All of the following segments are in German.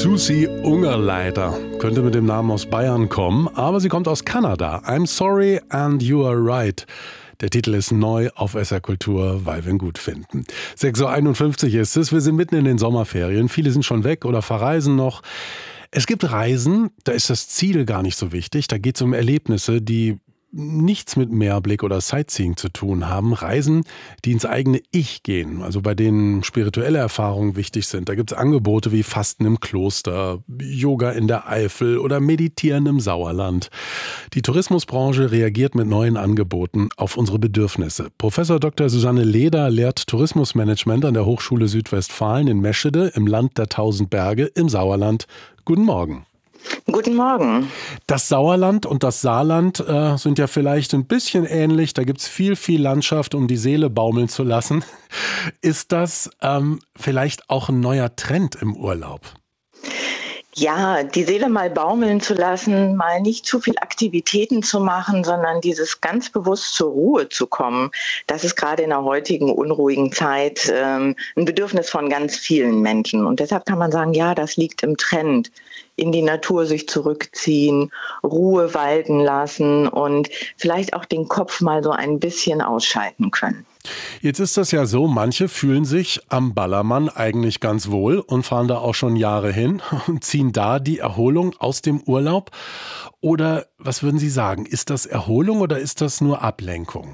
Susi Ungerleider könnte mit dem Namen aus Bayern kommen, aber sie kommt aus Kanada. I'm sorry and you are right. Der Titel ist neu auf SR Kultur, weil wir ihn gut finden. 6.51 Uhr ist es, wir sind mitten in den Sommerferien. Viele sind schon weg oder verreisen noch. Es gibt Reisen, da ist das Ziel gar nicht so wichtig. Da geht es um Erlebnisse, die nichts mit Meerblick oder Sightseeing zu tun haben. Reisen, die ins eigene Ich gehen, also bei denen spirituelle Erfahrungen wichtig sind. Da gibt es Angebote wie Fasten im Kloster, Yoga in der Eifel oder Meditieren im Sauerland. Die Tourismusbranche reagiert mit neuen Angeboten auf unsere Bedürfnisse. Professor Dr. Susanne Leder lehrt Tourismusmanagement an der Hochschule Südwestfalen in Meschede im Land der 1000 Berge im Sauerland. Guten Morgen. Guten Morgen. Das Sauerland und das Saarland sind ja vielleicht ein bisschen ähnlich. Da gibt es viel Landschaft, um die Seele baumeln zu lassen. Ist das vielleicht auch ein neuer Trend im Urlaub? Ja, die Seele mal baumeln zu lassen, mal nicht zu viel Aktivitäten zu machen, sondern dieses ganz bewusst zur Ruhe zu kommen, das ist gerade in der heutigen unruhigen Zeit ein Bedürfnis von ganz vielen Menschen. Und deshalb kann man sagen, ja, das liegt im Trend. In die Natur sich zurückziehen, Ruhe walten lassen und vielleicht auch den Kopf mal so ein bisschen ausschalten können. Jetzt ist das ja so, manche fühlen sich am Ballermann eigentlich ganz wohl und fahren da auch schon Jahre hin und ziehen da die Erholung aus dem Urlaub. Oder was würden Sie sagen, ist das Erholung oder ist das nur Ablenkung?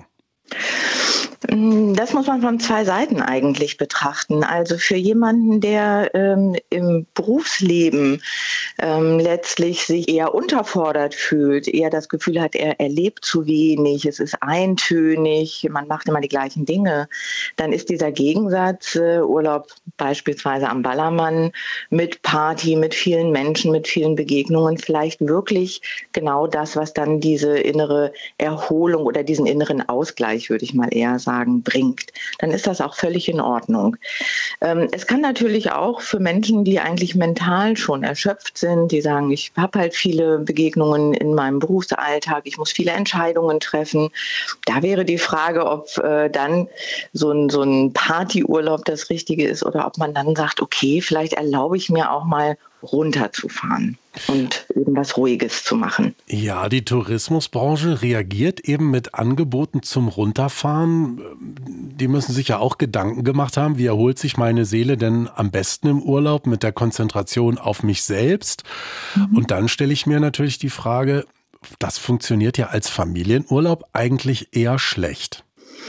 Das muss man von zwei Seiten eigentlich betrachten. Also für jemanden, der im Berufsleben letztlich sich eher unterfordert fühlt, eher das Gefühl hat, er erlebt zu wenig, es ist eintönig, man macht immer die gleichen Dinge, dann ist dieser Gegensatz Urlaub beispielsweise am Ballermann mit Party, mit vielen Menschen, mit vielen Begegnungen vielleicht wirklich genau das, was dann diese innere Erholung oder diesen inneren Ausgleich, würde ich mal eher sagen, bringt, dann ist das auch völlig in Ordnung. Es kann natürlich auch für Menschen, die eigentlich mental schon erschöpft sind, die sagen, ich habe halt viele Begegnungen in meinem Berufsalltag, ich muss viele Entscheidungen treffen. Da wäre die Frage, ob dann so ein Partyurlaub das Richtige ist oder ob man dann sagt, okay, vielleicht erlaube ich mir auch mal runterzufahren und eben was Ruhiges zu machen. Ja, die Tourismusbranche reagiert eben mit Angeboten zum Runterfahren. Die müssen sich ja auch Gedanken gemacht haben, wie erholt sich meine Seele denn am besten im Urlaub mit der Konzentration auf mich selbst? Und dann stelle ich mir natürlich die Frage, das funktioniert ja als Familienurlaub eigentlich eher schlecht.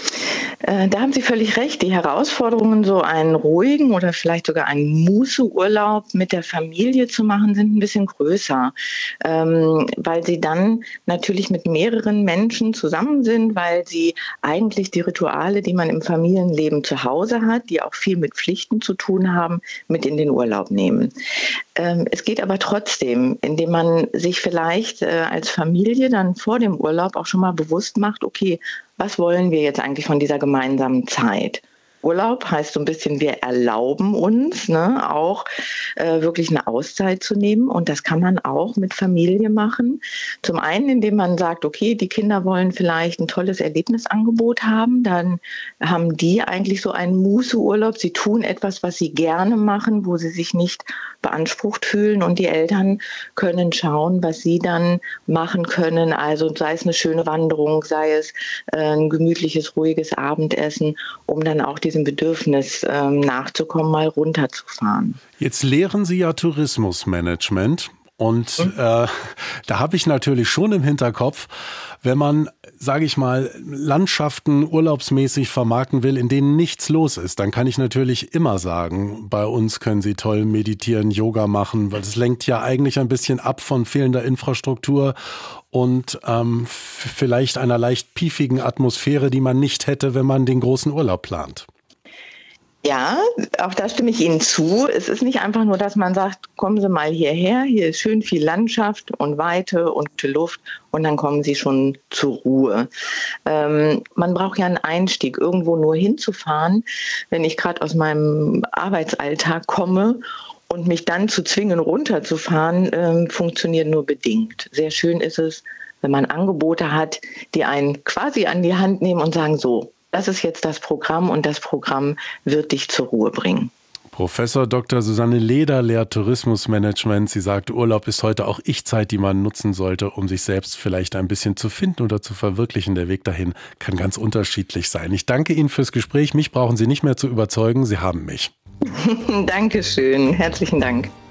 Da haben Sie völlig recht. Die Herausforderungen, so einen ruhigen oder vielleicht sogar einen Mußeurlaub mit der Familie zu machen, sind ein bisschen größer, weil Sie dann natürlich mit mehreren Menschen zusammen sind, weil Sie eigentlich die Rituale, die man im Familienleben zu Hause hat, die auch viel mit Pflichten zu tun haben, mit in den Urlaub nehmen. Es geht aber trotzdem, indem man sich vielleicht als Familie dann vor dem Urlaub auch schon mal bewusst macht, okay, was wollen wir jetzt eigentlich von dieser gemeinsamen Zeit? Urlaub heißt so ein bisschen, wir erlauben uns auch wirklich eine Auszeit zu nehmen und das kann man auch mit Familie machen. Zum einen, indem man sagt, okay, die Kinder wollen vielleicht ein tolles Erlebnisangebot haben, dann haben die eigentlich so einen Mußeurlaub. Sie tun etwas, was sie gerne machen, wo sie sich nicht beansprucht fühlen und die Eltern können schauen, was sie dann machen können. Also sei es eine schöne Wanderung, sei es ein gemütliches, ruhiges Abendessen, um dann auch diesem Bedürfnis nachzukommen, mal runterzufahren. Jetzt lehren Sie ja Tourismusmanagement. Und da habe ich natürlich schon im Hinterkopf, wenn man, sage ich mal, Landschaften urlaubsmäßig vermarkten will, in denen nichts los ist, dann kann ich natürlich immer sagen, bei uns können Sie toll meditieren, Yoga machen, weil das lenkt ja eigentlich ein bisschen ab von fehlender Infrastruktur und vielleicht einer leicht piefigen Atmosphäre, die man nicht hätte, wenn man den großen Urlaub plant. Ja, auch da stimme ich Ihnen zu. Es ist nicht einfach nur, dass man sagt, kommen Sie mal hierher, hier ist schön viel Landschaft und Weite und gute Luft und dann kommen Sie schon zur Ruhe. Man braucht ja einen Einstieg, irgendwo nur hinzufahren, wenn ich gerade aus meinem Arbeitsalltag komme und mich dann zu zwingen, runterzufahren, funktioniert nur bedingt. Sehr schön ist es, wenn man Angebote hat, die einen quasi an die Hand nehmen und sagen, so, das ist jetzt das Programm und das Programm wird dich zur Ruhe bringen. Professor Dr. Susanne Leder lehrt Tourismusmanagement. Sie sagt, Urlaub ist heute auch Ich-Zeit, die man nutzen sollte, um sich selbst vielleicht ein bisschen zu finden oder zu verwirklichen. Der Weg dahin kann ganz unterschiedlich sein. Ich danke Ihnen fürs Gespräch. Mich brauchen Sie nicht mehr zu überzeugen. Sie haben mich. Dankeschön. Herzlichen Dank.